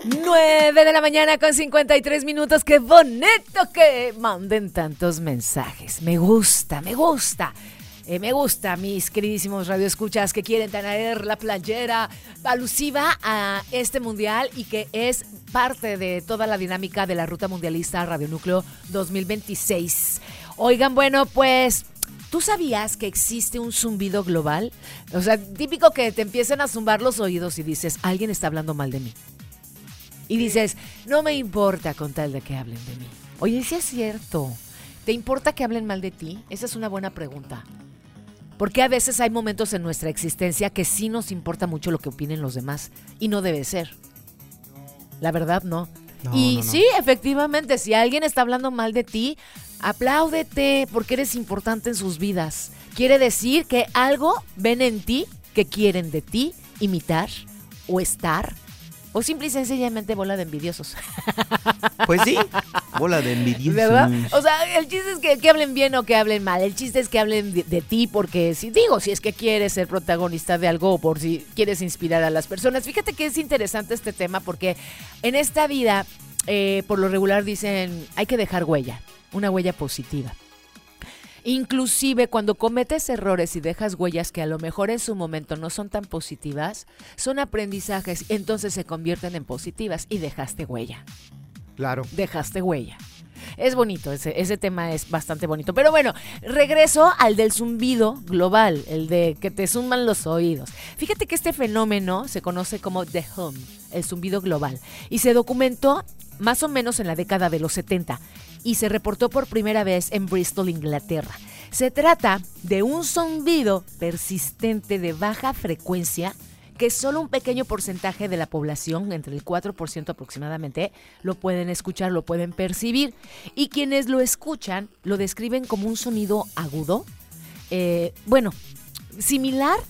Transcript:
9 de la mañana con 53 minutos. ¡Qué bonito que manden tantos mensajes! Me gusta. Me gusta, mis queridísimos radioescuchas que quieren tener la playera alusiva a este mundial y que es parte de toda la dinámica de la Ruta Mundialista Radio Núcleo 2026. Oigan, bueno, pues, ¿tú sabías que existe un zumbido global? O sea, típico que te empiecen a zumbar los oídos y dices, alguien está hablando mal de mí. Y dices, no me importa con tal de que hablen de mí. Oye, sí es cierto. ¿Te importa que hablen mal de ti? Esa es una buena pregunta. Porque a veces hay momentos en nuestra existencia que sí nos importa mucho lo que opinen los demás. Y no debe ser. La verdad, no. No. Sí, efectivamente, si alguien está hablando mal de ti, apláudete porque eres importante en sus vidas. Quiere decir que algo ven en ti que quieren de ti imitar o estar. O simple y sencillamente bola de envidiosos. Pues sí, bola de envidiosos. ¿Verdad? O sea, el chiste es que hablen bien o que hablen mal. El chiste es que hablen de ti porque, si es que quieres ser protagonista de algo o por si quieres inspirar a las personas. Fíjate que es interesante este tema porque en esta vida, por lo regular dicen, hay que dejar huella, una huella positiva. Inclusive cuando cometes errores y dejas huellas que a lo mejor en su momento no son tan positivas, son aprendizajes, entonces se convierten en positivas y dejaste huella. Claro. Dejaste huella. Es bonito, ese tema es bastante bonito. Pero bueno, regreso al del zumbido global, el de que te zumban los oídos. Fíjate que este fenómeno se conoce como The Hum, el zumbido global, y se documentó más o menos en la década de los 70 y se reportó por primera vez en Bristol, Inglaterra. Se trata de un zumbido persistente de baja frecuencia que solo un pequeño porcentaje de la población, entre el 4% aproximadamente, lo pueden escuchar, lo pueden percibir. Y quienes lo escuchan lo describen como un sonido agudo, similar